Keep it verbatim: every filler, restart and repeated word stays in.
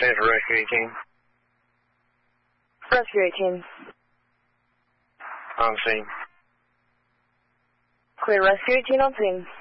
Stand for Rescue eighteen. Rescue eighteen. On scene. Clear Rescue eighteen on scene.